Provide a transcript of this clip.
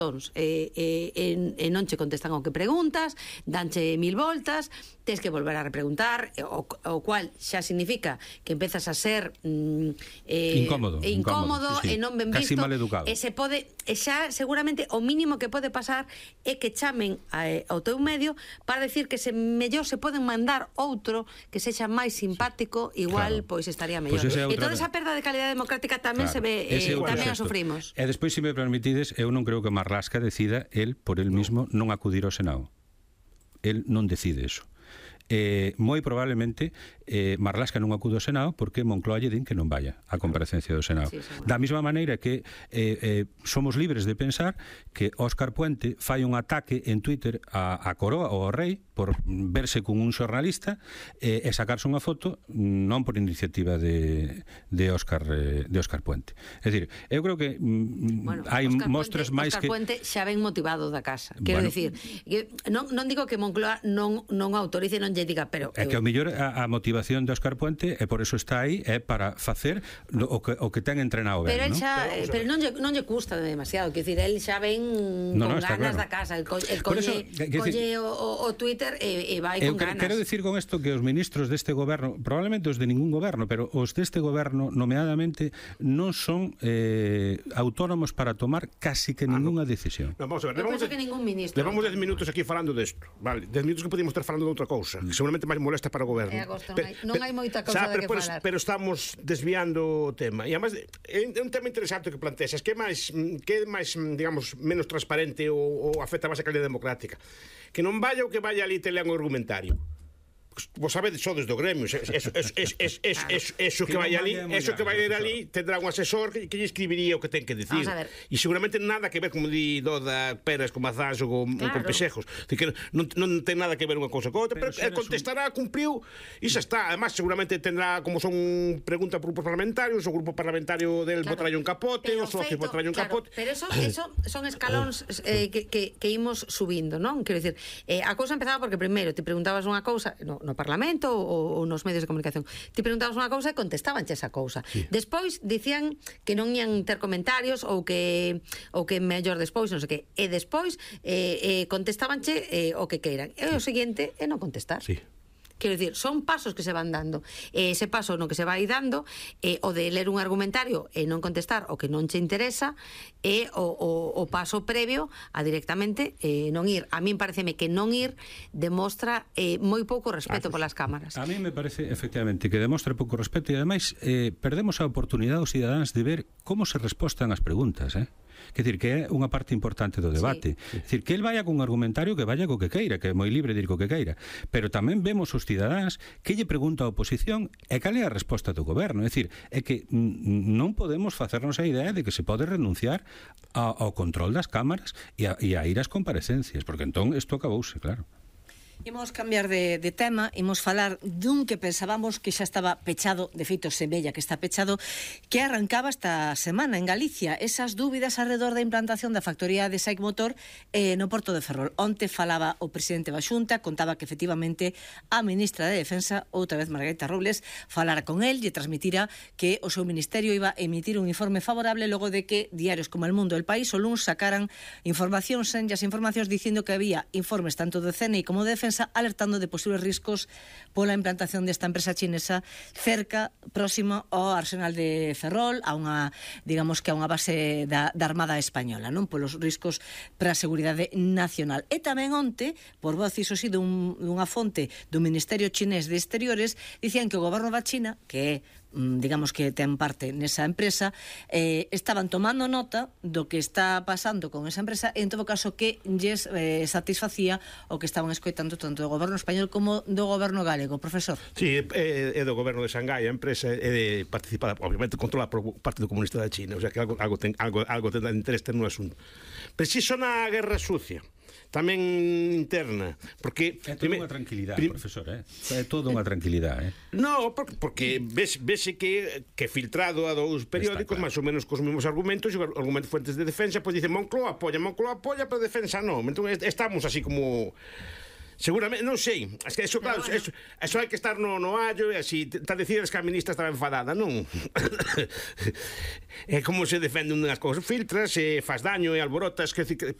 e non che contestan ao que preguntas, danche 1000 voltas, tens que volver a repreguntar, o cual xa significa que empezas a ser incómodo, sí. E non ben visto, casi mal educado. E xa seguramente o mínimo que pode pasar é que chamen ao teu medio para decir que mellor se poden mandar outro que sexa máis simpático, igual, pois estaría mellor. E toda esa perda de calidade democrática tamén se ve, tamén a sufrimos. E despois, se me permitides, eu non creo que Marlaska decida el por el mismo non acudir ao Senado. El non decide eso. Moi probablemente Marlaska non acude ao Senado porque Moncloa lle din que non vaya á comparecencia do Senado. Da mesma maneira que somos libres de pensar que Óscar Puente fai un ataque en Twitter a Coroa ou ao Rei por verse con un xornalista e sacarse unha foto non por iniciativa de Óscar Puente. É dicir, eu creo que hai mostres máis que... Óscar Puente xa ven motivado da casa. Quero dicir, non digo que Moncloa non autorice, non lle diga, pero... É que ao mellor a motivación de Óscar Puente e por eso está aí, é para facer o que ten entrenado ben, pero pero non lle custa demasiado, quer dicir, el xa ven con ganas da casa, el colle o Twitter e vai con ganas. Quero dicir con isto que os ministros deste goberno, probablemente os de ningún goberno, pero os deste goberno, nomeadamente, non son autónomos para tomar casi que ninguna decisión. Vamos a ver, levamos 10 minutos aquí falando desto, vale, 10 minutos que podíamos estar falando de outra cousa, que seguramente máis molesta para o goberno. Non hai moita cousa de que falar. Pero estamos desviando o tema. E además é un tema interesante que plantexas, que é máis, digamos, menos transparente ou afecta máis a calidade democrática. Que non vaya o que vaya ali te lean o argumentario. Vos sabedes sodes do gremio, eso que vai ali tendrá un asesor que lle escribiría o que ten que dicir, e seguramente nada que ver, como di Doda, peras con mazás ou con pexejos, non ten nada que ver unha cousa con outra, pero contestará, cumpriu e xa está. Además seguramente tendrá, como son preguntas por grupos parlamentarios, o grupo parlamentario del botarlle un capote, os socios botarlle un capote, pero eso son escalóns que imos subindo, non? Quero dicir, a cousa empezaba porque primeiro te preguntabas unha cousa no Parlamento ou nos medios de comunicación, te preguntabas unha cousa e contestabanche esa cousa. Despois dicían que non ian ter comentarios ou que mellor despois, non sei que, e despois contestabanche o que queiran. E o seguinte é non contestar. Quero dicir, son pasos que se van dando. Ese paso no que se vai dando o de ler un argumentario e non contestar o que non che interesa é o paso previo a directamente non ir. A min pareceme que non ir demostra moi pouco respeto polas cámaras. A mí me parece, efectivamente, que demostra pouco respeto e ademais perdemos a oportunidade aos cidadáns de ver como se respostan as preguntas, Quer dicir, que é unha parte importante do debate. Quer dicir, que el vaya con un argumentario que vaya co que queira, que é moi libre de ir co que queira. Pero tamén vemos os cidadáns que lle pregunta a oposición e cal é a resposta do goberno. É dicir, é que non podemos facernos a idea de que se pode renunciar ao control das cámaras e a ir ás comparecencias, porque entón isto acabouse, claro. Imos cambiar de tema, imos falar dun que pensábamos que xa estaba pechado, de feito semella que está pechado, que arrancaba esta semana en Galicia, esas dúbidas alrededor da implantación da factoría de SAIC Motor no Porto de Ferrol. Onte falaba o presidente da Xunta, contaba que efectivamente a ministra de Defensa, outra vez Margarita Robles, falara con el e transmitira que o seu ministerio iba a emitir un informe favorable logo de que diarios como El Mundo e El País o luns sacaran informacións dicindo que había informes tanto de CNI como de Defensa alertando de posibles riscos pola implantación desta empresa chinesa cerca, próximo ao arsenal de Ferrol, a unha, digamos que a unha base da Armada Española, non? Polos riscos para a seguridade nacional. E tamén onte, por voz iso sí dunha fonte do Ministerio Chinés de Exteriores, dicían que o goberno da China, que é digamos que ten parte nesa empresa, estaban tomando nota do que está pasando con esa empresa e en todo caso que lles satisfacía o que estaban escoitando tanto do goberno español como do goberno galego. Profesor? Sí, é do goberno de Xangai, a empresa é participada, obviamente controlada por o Partido Comunista da China, o sea que algo ten de interés no asunto. Preciso na guerra sucia, tamén interna, porque é toda unha tranquilidade, profesor, é toda unha tranquilidade, No, porque vese que filtrado a dous periódicos, máis ou menos cos mesmos argumentos, e os argumentos fuentes de defensa, pois dicen Moncloa apoia, pero defensa non. Entón estamos así como Seguramente, non sei. Es que eso, claro, bueno. eso hai que estar no allo e así. Te decides que a ministra estaba enfadada, non? É como se defende unhas cousas. Filtras, faz daño e alborotas, que